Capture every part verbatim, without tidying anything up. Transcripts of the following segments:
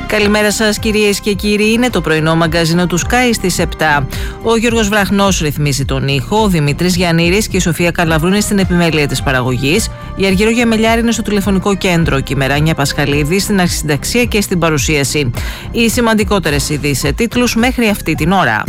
Καλημέρα σας κυρίες και κύριοι, είναι το πρωινό μαγκαζίνο του Sky στις επτά. Ο Γιώργος Βραχνός ρυθμίζει τον ήχο, ο Δημήτρης Γιαννήρης και η Σοφία Καλαβρού είναι στην επιμέλεια της παραγωγής. Η Αργύρο Γεμελιάρη είναι στο τηλεφωνικό κέντρο και η Μεράνια Πασχαλίδη στην αρχισυνταξία και στην παρουσίαση. Οι σημαντικότερες ειδήσεις σε τίτλους μέχρι αυτή την ώρα.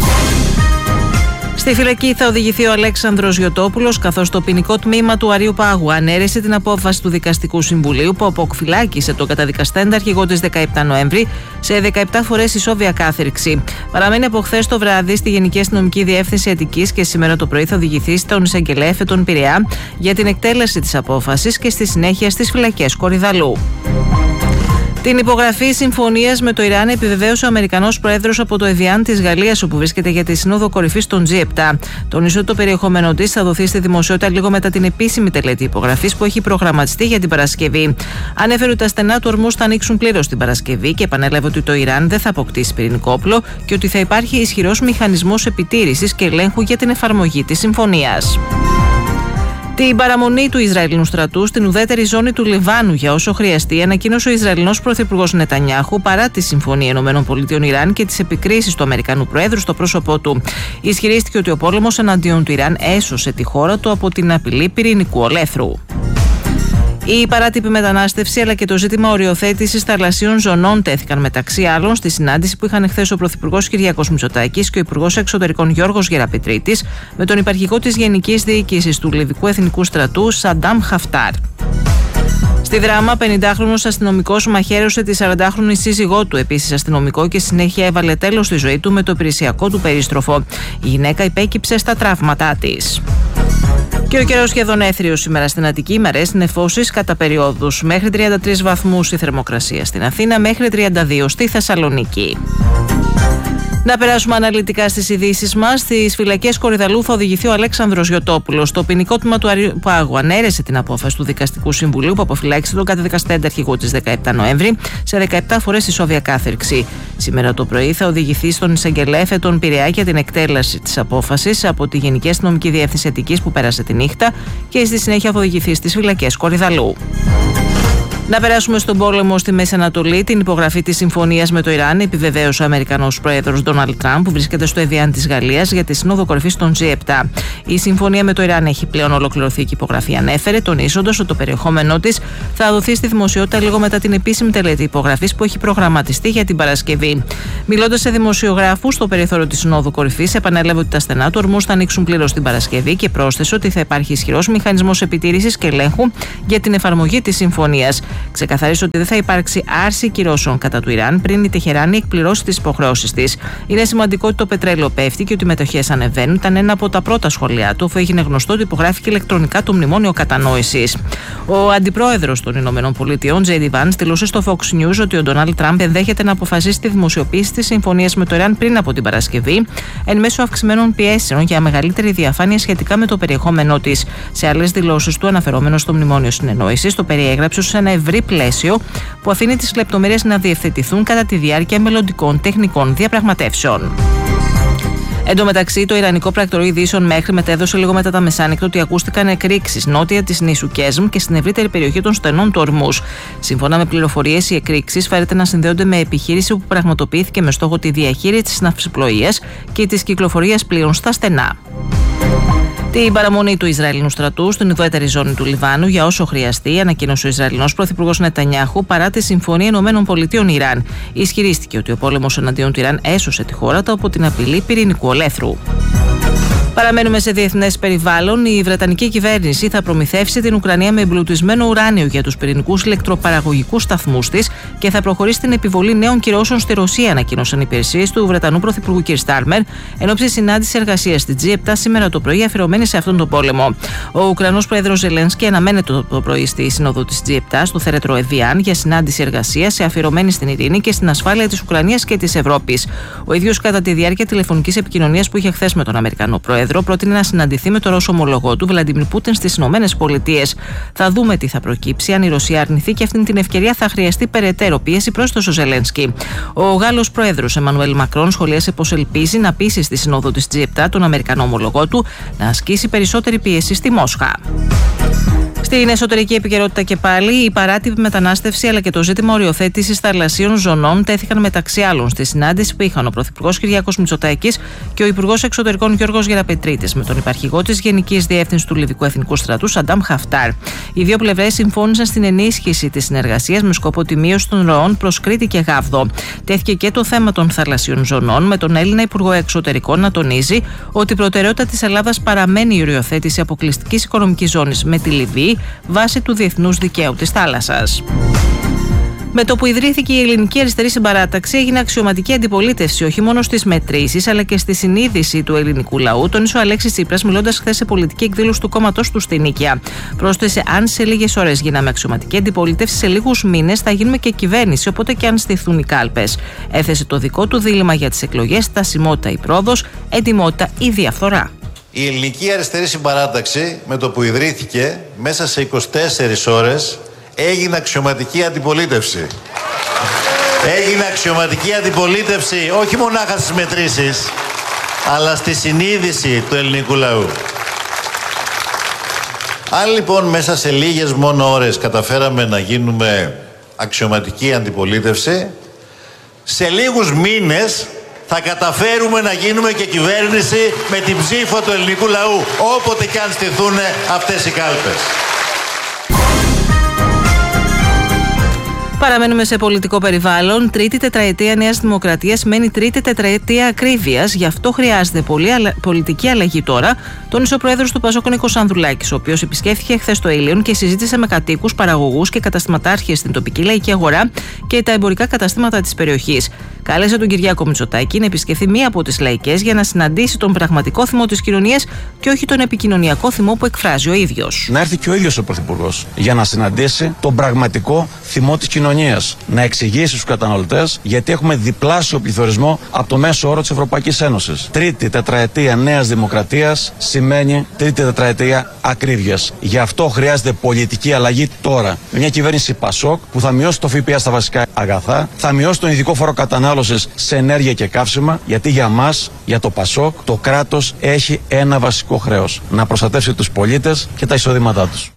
Στη φυλακή θα οδηγηθεί ο Αλέξανδρος Γιωτόπουλος, καθώς το ποινικό τμήμα του Αρείου Πάγου ανέρεσε την απόφαση του Δικαστικού Συμβουλίου που αποκφυλάκησε τον καταδικαστέντα αρχηγό της δεκαεπτά Νοέμβρη σε δεκαεπτά φορές ισόβια κάθριξη. Παραμένει από χθες το βράδυ στη Γενική Αστυνομική Διεύθυνση Αττικής και σήμερα το πρωί θα οδηγηθεί στον εισαγγελέα Εφετών Πειραιά για την εκτέλεση της απόφασης και στη συνέχεια στις φυλακές Κορυδαλλού. Την υπογραφή συμφωνίας με το Ιράν επιβεβαίωσε ο Αμερικανός Πρόεδρος από το Εβιάν της Γαλλίας, όπου βρίσκεται για τη Σύνοδο Κορυφής των τζι επτά. Τονίζει ότι το περιεχόμενό της θα δοθεί στη δημοσιότητα λίγο μετά την επίσημη τελετή υπογραφής που έχει προγραμματιστεί για την Παρασκευή. Ανέφερε ότι τα στενά του ορμούς θα ανοίξουν πλήρως την Παρασκευή και επανέλαβε ότι το Ιράν δεν θα αποκτήσει πυρηνικό όπλο και ότι θα υπάρχει ισχυρός μηχανισμός επιτήρησης και ελέγχου για την εφαρμογή της συμφωνίας. Την παραμονή του Ισραηλινού στρατού στην ουδέτερη ζώνη του Λιβάνου για όσο χρειαστεί, ανακοίνωσε ο Ισραηλινός Πρωθυπουργός Νετανιάχου παρά τη Συμφωνία ΗΠΑ Ιράν και τις επικρίσεις του Αμερικανού Προέδρου στο πρόσωπό του. Ισχυρίστηκε ότι ο πόλεμος εναντίον του Ιράν έσωσε τη χώρα του από την απειλή πυρηνικού ολέθρου. Η παράτυπη μετανάστευση αλλά και το ζήτημα οριοθέτησης θαλασσίων ζωνών τέθηκαν μεταξύ άλλων στη συνάντηση που είχαν χθες ο Πρωθυπουργός Κυριάκος Μητσοτάκης και ο Υπουργός Εξωτερικών Γιώργος Γεραπετρίτης με τον υπαρχηγό της Γενικής Διοίκησης του Λιβικού Εθνικού Στρατού Σαντάμ Χαφτάρ. Στη Δράμα, πενηντάχρονος αστυνομικός μαχαίρωσε τη σαραντάχρονη σύζυγό του, επίσης αστυνομικό, και συνέχεια έβαλε τέλος στη ζωή του με το υπηρεσιακό του περίστροφο. Η γυναίκα υπέκυψε στα τραύματά της. Και ο καιρός σχεδόν έθριος σήμερα στην Αττική, ημερές νεφώσεις κατά περιόδους. Μέχρι τριάντα τρεις βαθμούς η θερμοκρασία στην Αθήνα, μέχρι τριάντα δύο στη Θεσσαλονίκη. Να περάσουμε αναλυτικά στις ειδήσεις μας. Στις φυλακές Κορυδαλλού θα οδηγηθεί ο Αλέξανδρος Γιωτόπουλος. Το ποινικό τμήμα του Αρείου Πάγου ανέρεσε την απόφαση του Δικαστικού Συμβουλίου που αποφυλάκησε τον καταδικαστέντα αρχηγό της δεκαεπτά Νοέμβρη σε δεκαεπτά φορές ισόβια κάθριξη. Σήμερα το πρωί θα οδηγηθεί στον εισαγγελέα Εφετών Πειραιά για την εκτέλεση της απόφασης από τη Γενική Αστυνομική Διεύθυνση Αττικής που πέρασε τη νύχτα και στη συνέχεια θα οδηγηθεί στις φυλακές Κορυδαλλού. Να περάσουμε στον πόλεμο στη Μέση Ανατολή. Την υπογραφή της συμφωνίας με το Ιράν επιβεβαίωσε ο Αμερικανός Πρόεδρος Ντόναλντ Τραμπ που βρίσκεται στο Εβιάν της Γαλλίας για τη Σύνοδο Κορυφής των τζι επτά. Η συμφωνία με το Ιράν έχει πλέον ολοκληρωθεί και η υπογραφή ανέφερε, τονίζοντας ότι το περιεχόμενό της θα δοθεί στη δημοσιότητα λίγο μετά την επίσημη τελετή υπογραφής που έχει προγραμματιστεί για την Παρασκευή. Μιλώντας σε δημοσιογράφους στο περιθώριο της Συνόδου Κορυφής, επανέλαβε ότι τα στενά του ορμούς θα ανοίξουν πλήρως την Παρασκευή και πρόσθεσε ότι θα υπάρχει ισχυρός μηχανισμός επιτήρησης και ελέγχου για την εφαρμογή της συμφωνίας. Ξεκαθαρίζει ότι δεν θα υπάρξει άρση κυρώσεων κατά του Ιράν πριν η Τεχεράνη εκπληρώσει τις υποχρεώσεις της. Είναι σημαντικό ότι το πετρέλαιο πέφτει και ότι οι μετοχές ανεβαίνουν. Ήταν ένα από τα πρώτα σχόλιά του, αφού έγινε γνωστό ότι υπογράφηκε ηλεκτρονικά το Μνημόνιο Κατανόησης. Ο αντιπρόεδρος των ΗΠΑ, Τζέι Ντι Vance, δήλωσε στο Fox News ότι ο Ντόναλντ Τραμπ ενδέχεται να αποφασίσει τη δημοσιοποίηση της συμφωνίας με το Ιράν πριν από την Παρασκευή, εν μέσω αυξημένων πιέσεων για μεγαλύτερη διαφάνεια σχετικά με το περιεχόμενό της. Σε άλλες δηλώσεις του, αναφερόμενος στο Μνημόνιο Συνεννόησης, το περιέγραψε σε ένα ευρύ πλαίσιο που αφήνει τις λεπτομέρειες να διευθετηθούν κατά τη διάρκεια μελλοντικών τεχνικών διαπραγματεύσεων. Εν τω μεταξύ, το Ιρανικό Πρακτορείο Ειδήσεων μέχρι μετέδωσε λίγο μετά τα μεσάνυχτα ότι ακούστηκαν εκρήξεις νότια της νήσου Κέσμ και στην ευρύτερη περιοχή των στενών του ορμούς. Σύμφωνα με πληροφορίες, οι εκρήξεις φαίνεται να συνδέονται με επιχείρηση που πραγματοποιήθηκε με στόχο τη διαχείριση της ναυσιπλοείας και της κυκλοφορίας πλοίων στα στενά. Την παραμονή του Ισραηλινού στρατού στην ουδέτερη ζώνη του Λιβάνου για όσο χρειαστεί, ανακοίνωσε ο Ισραηλινός Πρωθυπουργός Νετανιάχου παρά τη Συμφωνία ΗΠΑ Ιράν. Ισχυρίστηκε ότι ο πόλεμος εναντίον του Ιράν έσωσε τη χώρα του από την απειλή πυρηνικού ολέθρου. Παραμένουμε σε διεθνές περιβάλλον. Η Βρετανική κυβέρνηση θα προμηθεύσει την Ουκρανία με εμπλουτισμένο ουράνιο για τους πυρηνικούς ηλεκτροπαραγωγικούς σταθμούς της και θα προχωρήσει στην επιβολή νέων κυρώσεων στη Ρωσία, ανακοίνωσαν οι υπηρεσίες του Βρετανού Πρωθυπουργού κ. Στάρμερ, εν ώψη συνάντησης εργασίας στη τζι επτά σήμερα το πρωί, αφιερωμένη σε αυτόν τον πόλεμο. Ο Ουκρανός Πρόεδρος Ζελένσκι αναμένεται το πρωί στη Σύνοδο της τζι επτά στο θέρετρο Εβιάν για συνάντηση εργασίας αφιερωμένη στην ειρήνη και στην ασφάλεια της Ουκρανίας και της Ευρώπης. Ο ίδιος, κατά τη διάρκεια τηλεφωνικής επικοινωνίας που είχε χθες με τον Αμερικανό Πρόεδρο, πρότεινε να συναντηθεί με τον Ρώσο ομολογό του, Βλαντιμίρ Πούτιν, στις Ηνωμένες Πολιτείες. Θα δούμε τι θα προκύψει. Αν η Ρωσία αρνηθεί και αυτήν την ευκαιρία, θα χρειαστεί περαιτέρω πίεση προς τον Ζελένσκι. Ο Γάλλος Πρόεδρος Εμμανουέλ Μακρόν σχολίασε πως ελπίζει να πείσει στη Σύνοδο της τζι επτά τον Αμερικανό ομολογό του να ασκήσει περισσότερη πίεση στη Μόσχα. Στην εσωτερική επικαιρότητα και πάλι, η παράτυπη μετανάστευση αλλά και το ζήτημα οριοθέτησης θαλασσίων ζωνών τέθηκαν μεταξύ άλλων στη συνάντηση που είχαν ο Πρωθυπουργός Κυριάκος Μητσοτάκης και ο Υπουργός Εξωτερικών Γιώργος Γεραπετρίτης με τον υπαρχηγό της Γενικής Διεύθυνσης του Λιβικού Εθνικού Στρατού Σαντάμ Χαφτάρ. Οι δύο πλευρές συμφώνησαν στην ενίσχυση της συνεργασίας με σκοπό τη μείωση των ροών προς Κρήτη και Γάβδο. Τέθηκε και το θέμα των θαλασσίων ζωνών, με τον Έλληνα Υπουργό Εξωτερικών να τονίζει ότι η προτεραιότητα της Ελλάδας παραμένει η οριοθέτηση αποκλειστικής οικονομικής ζώνης με τη Λιβύη βάσει του διεθνούς δικαίου της θάλασσας. Με το που ιδρύθηκε η Ελληνική Αριστερή Συμπαράταξη, έγινε αξιωματική αντιπολίτευση όχι μόνο στις μετρήσεις αλλά και στη συνείδηση του ελληνικού λαού, τόνισε ο Αλέξης Τσίπρας μιλώντας χθες σε πολιτική εκδήλωση του κόμματός του στη Νίκαια. Πρόσθεσε: αν σε λίγες ώρες γίναμε αξιωματική αντιπολίτευση, σε λίγους μήνες θα γίνουμε και κυβέρνηση, οπότε και αν στηθούν οι κάλπες. Έθεσε το δικό του δίλημμα για τις εκλογές: στασιμότητα ή πρόοδος, εντιμότητα ή διαφθορά. Η Ελληνική Αριστερή Συμπαράταξη, με το που ιδρύθηκε, μέσα σε είκοσι τέσσερις ώρες έγινε αξιωματική αντιπολίτευση. Έγινε αξιωματική αντιπολίτευση όχι μονάχα στις μετρήσεις, αλλά στη συνείδηση του ελληνικού λαού. Αν λοιπόν μέσα σε λίγες μόνο ώρες καταφέραμε να γίνουμε αξιωματική αντιπολίτευση, σε λίγους μήνες θα καταφέρουμε να γίνουμε και κυβέρνηση με την ψήφο του ελληνικού λαού, όποτε και αν στηθούν αυτές οι κάλπες. Παραμένουμε σε πολιτικό περιβάλλον. Τρίτη τετραετία Νέας Δημοκρατίας μένει τρίτη τετραετία ακρίβειας. Γι' αυτό χρειάζεται πολύ αλα... πολιτική αλλαγή τώρα, τόνισε ο πρόεδρος του Πασόκ Νίκος Ανδρουλάκης, ο οποίος επισκέφθηκε χθες το Ήλιον και συζήτησε με κατοίκους, παραγωγούς και καταστηματάρχες στην τοπική λαϊκή αγορά και τα εμπορικά καταστήματα της περιοχής. Κάλεσε τον Κυριάκο Μητσοτάκη να επισκεφθεί μία από τις λαϊκές για να συναντήσει τον πραγματικό θυμό της κοινωνίας και όχι τον επικοινωνιακό θυμό που εκφράζει ο ίδιος. Να έρθει και ο ίδιος ο Πρωθυπουργός για να συναντήσει τον πραγματικό θυμό της κοινωνίας. Να εξηγήσει στους καταναλωτές γιατί έχουμε διπλάσιο πληθωρισμό από το μέσο όρο της Ευρωπαϊκής Ένωσης. Τρίτη τετραετία Νέας Δημοκρατίας σημαίνει τρίτη τετραετία ακρίβειας. Γι' αυτό χρειάζεται πολιτική αλλαγή τώρα. Με μια κυβέρνηση Πασόκ που θα μειώσει το ΦΠΑ στα βασικά αγαθά, θα μειώσει τον ειδικό φόρο κατανάλωσης σε ενέργεια και καύσιμα, γιατί για μας, για το Πασόκ, το κράτος έχει ένα βασικό χρέος: να προστατεύσει τους πολίτες και τα εισοδήματά τους.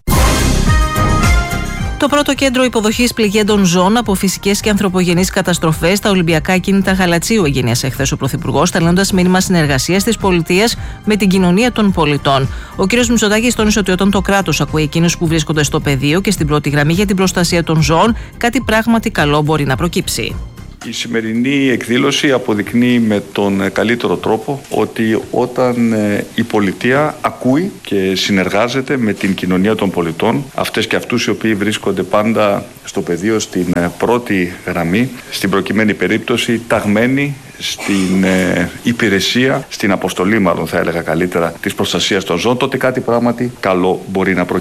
Το πρώτο κέντρο υποδοχής πληγέντων ζώων από φυσικές και ανθρωπογενείς καταστροφές, τα Ολυμπιακά Κίνητα Γαλατσίου, εγγένιασε χθες ο Πρωθυπουργός, στέλνοντας μήνυμα συνεργασίας της πολιτείας με την κοινωνία των πολιτών. Ο κ. Μητσοτάκης τόνισε ότι όταν το κράτος ακούει εκείνους που βρίσκονται στο πεδίο και στην πρώτη γραμμή για την προστασία των ζώων, κάτι πράγματι καλό μπορεί να προκύψει. Η σημερινή εκδήλωση αποδεικνύει με τον καλύτερο τρόπο ότι όταν η πολιτεία ακούει και συνεργάζεται με την κοινωνία των πολιτών, αυτές και αυτούς οι οποίοι βρίσκονται πάντα στο πεδίο στην πρώτη γραμμή, στην προκειμένη περίπτωση ταγμένοι στην ε, υπηρεσία, στην αποστολή μάλλον θα έλεγα καλύτερα, της προστασίας των ζώων, τότε κάτι πράγματι καλό μπορεί να προκύψει.